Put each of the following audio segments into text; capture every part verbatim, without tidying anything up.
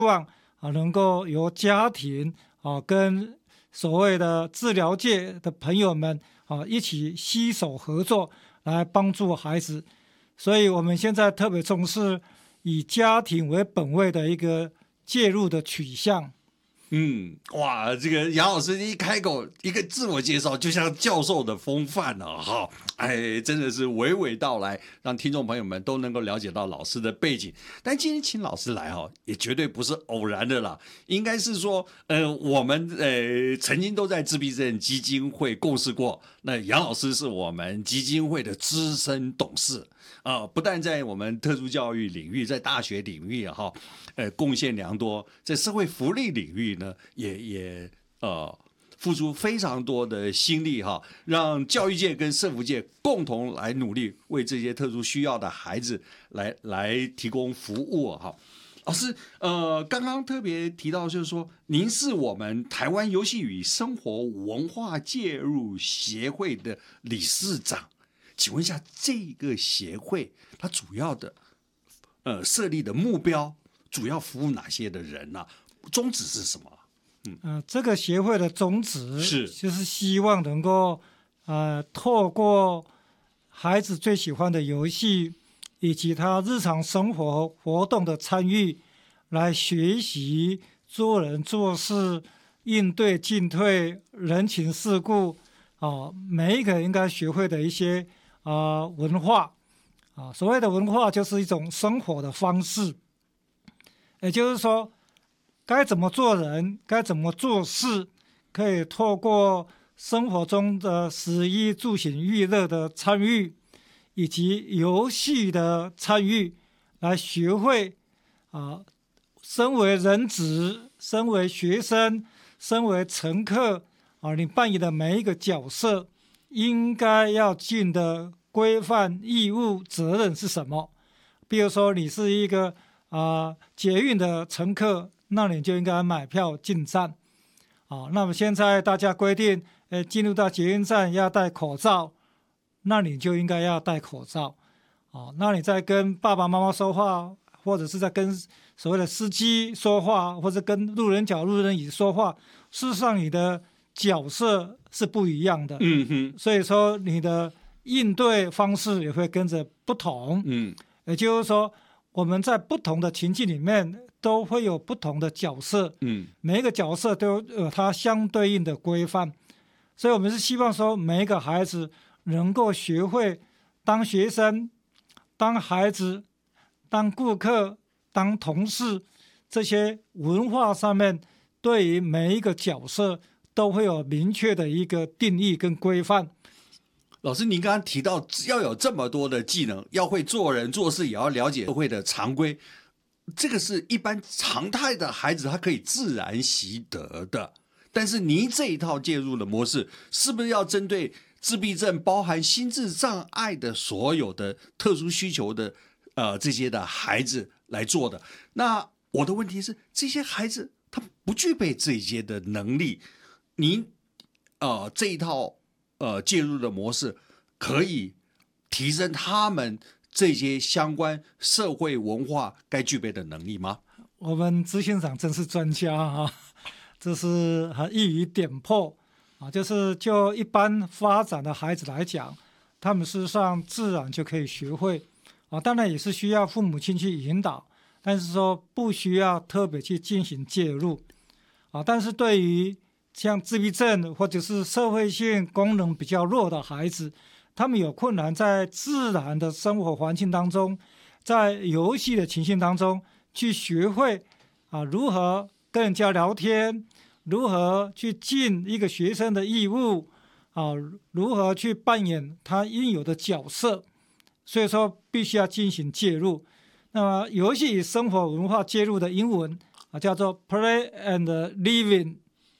望啊能够由家庭啊跟所谓的治疗界的朋友们啊一起携手合作来帮助孩子。所以我们现在特别重视以家庭为本位的一个介入的取向。 嗯，哇，这个杨老师一开口一个自我介绍，就像教授的风范了哈，哎，真的是娓娓道来，让听众朋友们都能够了解到老师的背景。但今天请老师来哈，也绝对不是偶然的啦，应该是说，呃，我们呃曾经都在自闭症基金会共事过，那杨老师是我们基金会的资深董事。啊、呃，不但在我们特殊教育领域，在大学领域哈，呃，贡献良多，在社会福利领域呢，也也呃付出非常多的心力哈，让教育界跟社福界共同来努力，为这些特殊需要的孩子来来提供服务哈。老师，呃，刚刚特别提到，就是说，您是我们台湾游戏与生活文化介入协会的理事长。请问一下，这个协会它主要的呃设立的目标，主要服务哪些的人呢、啊？宗旨是什么？ 嗯，呃，这个协会的宗旨是就是希望能够呃透过孩子最喜欢的游戏以及他日常生活活动的参与，来学习做人做事、应对进退、人情世故啊、呃，每一个应该学会的一些。啊、呃，文化啊，所谓的文化就是一种生活的方式，也就是说，该怎么做人，该怎么做事，可以透过生活中的食衣住行娱乐的参与，以及游戏的参与，来学会啊，身为人子，身为学生，身为乘客啊，你扮演的每一个角色。应该要尽的规范、义务、责任是什么？比如说，你是一个啊、呃、捷运的乘客，那你就应该买票进站。啊，那么现在大家规定，呃，进入到捷运站要戴口罩，那你就应该要戴口罩。啊，那你在跟爸爸妈妈说话，或者是在跟所谓的司机说话，或者跟路人甲、路人乙说话，事实上你的角色是不一样的， 嗯哼， 所以说你的应对方式也会跟着不同， 嗯， 也就是说我们在不同的情境里面都会有不同的角色， 嗯， 每一个角色都有它相对应的规范，所以我们是希望说每一个孩子能够学会当学生、当孩子、当顾客、当同事，这些文化上面对于每一个角色都会有明确的一个定义跟规范。 老师，您刚刚提到要有这么多的技能，要会做人做事，也要了解社会的常规，这个是一般常态的孩子他可以自然习得的。但是您这一套介入的模式，是不是要针对自闭症包含心智障碍的所有的特殊需求的呃这些的孩子来做的？那我的问题是，这些孩子他不具备这些的能力，您呃这一套呃介入的模式可以提升他们这些相关社会文化该具备的能力吗？ 我们执行长真是专家啊，这是很一语点破啊，就是就一般发展的孩子来讲，他们事实上自然就可以学会啊，当然也是需要父母亲去引导，但是说不需要特别去进行介入啊。但是对于像自闭症或者是社会性功能比较弱的孩子，他们有困难在自然的生活环境当中，在游戏的情境当中去学会啊如何跟人家聊天，如何去尽一个学生的义务啊，如何去扮演他应有的角色，所以说必须要进行介入。那么游戏与生活文化介入的英文啊叫做 Play and Living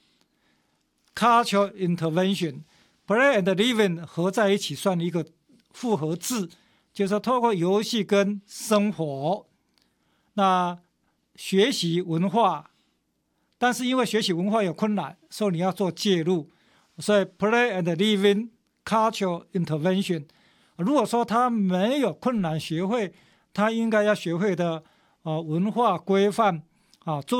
Cultural Intervention。Play and Living 合在一起算一个复合字，就是说透过游戏跟生活，那学习文化，但是因为学习文化有困难，所以你要做介入，所以 Play and Living Cultural Intervention。如果说他没有困难学会他应该要学会的、呃、文化规范啊，做